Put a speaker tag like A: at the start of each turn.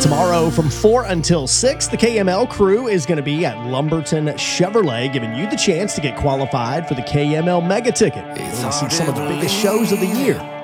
A: Tomorrow from 4 until 6, the KML crew is going to be at Lumberton Chevrolet, giving you the chance to get qualified for the KML Mega Ticket. You're going to see some of the biggest shows of the year.